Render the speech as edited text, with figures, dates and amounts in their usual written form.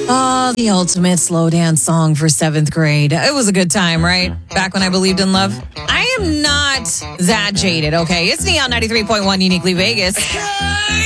Oh, the ultimate slow dance song for 7th grade. It was a good time, right? Back when I believed in love. I am not that jaded, okay? It's Neon 93.1 Uniquely Vegas.